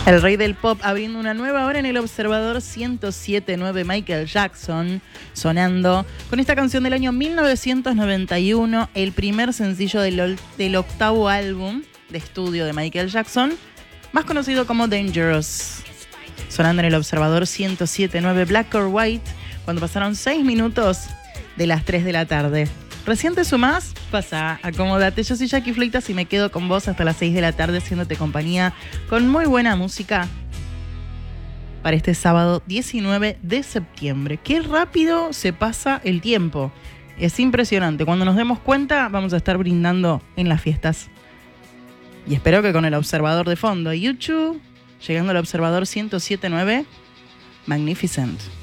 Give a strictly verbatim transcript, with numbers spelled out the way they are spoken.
El rey del pop abriendo una nueva hora en el Observador ciento siete punto nueve, Michael Jackson, sonando con esta canción del año mil novecientos noventa y uno, el primer sencillo del, del octavo álbum de estudio de Michael Jackson, más conocido como Dangerous. Sonando en el Observador ciento siete punto nueve, Black or White, cuando pasaron seis minutos de las tres de la tarde. ¿Recién te sumás? Pasa, acomódate. Yo soy Jackie Fleitas y me quedo con vos hasta las seis de la tarde haciéndote compañía con muy buena música para este sábado diecinueve de septiembre. Qué rápido se pasa el tiempo. Es impresionante. Cuando nos demos cuenta vamos a estar brindando en las fiestas. Y espero que con el Observador de fondo. YouTube, llegando al Observador ciento siete punto nueve, Magnificent.